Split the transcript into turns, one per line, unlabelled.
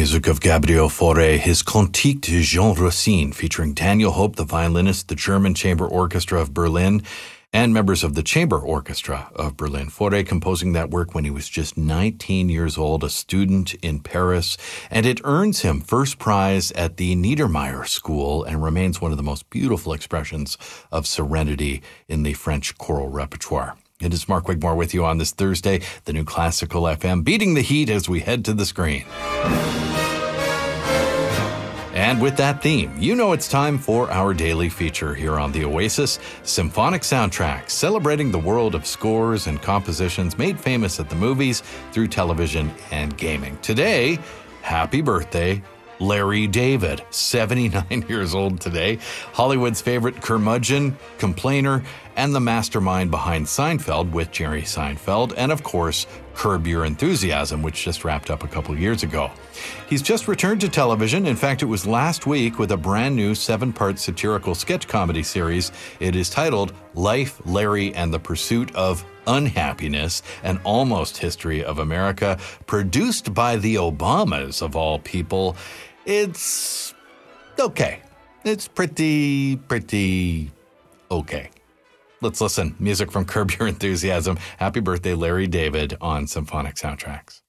music of Gabriel Fauré, his Cantique de Jean Racine, featuring Daniel Hope, the violinist, the German Chamber Orchestra of Berlin, and members of the Chamber Orchestra of Berlin. Fauré composing that work when he was just 19 years old, a student in Paris, and it earns him first prize at the Niedermeyer School and remains one of the most beautiful expressions of serenity in the French choral repertoire. It is Mark Wigmore with you on this Thursday, the New Classical FM, beating the heat as we head to the screen. And with that theme, you know it's time for our daily feature here on The Oasis, Symphonic Soundtracks, celebrating the world of scores and compositions made famous at the movies, through television, and gaming. Today, happy birthday, Larry David, 79 years old today, Hollywood's favorite curmudgeon, complainer, and the mastermind behind Seinfeld with Jerry Seinfeld, and of course, Curb Your Enthusiasm, which just wrapped up a couple years ago. He's just returned to television. In fact, it was last week with a brand new 7-part satirical sketch comedy series. It is titled Life, Larry, and the Pursuit of Unhappiness, an almost history of America, produced by the Obamas, of all people. It's okay. It's pretty okay. Let's listen. Music from Curb Your Enthusiasm. Happy birthday, Larry David, on Symphonic Soundtracks.